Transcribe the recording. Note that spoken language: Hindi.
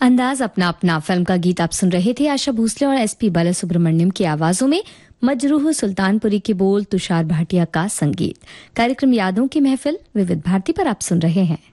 अंदाज अपना अपना फिल्म का गीत आप सुन रहे थे। आशा भोसले और एसपी बालासुब्रमण्यम की आवाजों में मजरूह सुल्तानपुरी के बोल, तुषार भाटिया का संगीत। कार्यक्रम यादों की महफिल विविध भारती पर आप सुन रहे हैं।